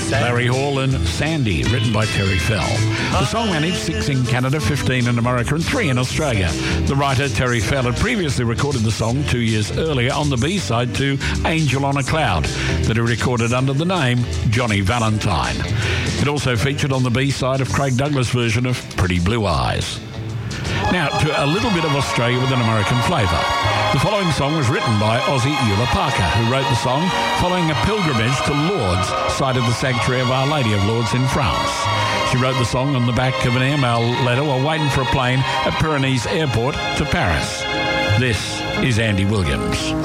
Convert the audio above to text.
Larry Hall and Sandy, written by Terry Fell. The song managed 6 in Canada, 15 in America and 3 in Australia. The writer, Terry Fell, had previously recorded the song 2 years earlier on the B-side to Angel on a Cloud that he recorded under the name Johnny Valentine. It also featured on the B-side of Craig Douglas' version of Pretty Blue Eyes. Now, to a little bit of Australia with an American flavour. The following song was written by Aussie Eula Parker, who wrote the song following a pilgrimage to Lourdes, site of the Sanctuary of Our Lady of Lourdes in France. She wrote the song on the back of an airmail letter while waiting for a plane at Pyrenees Airport to Paris. This is Andy Williams.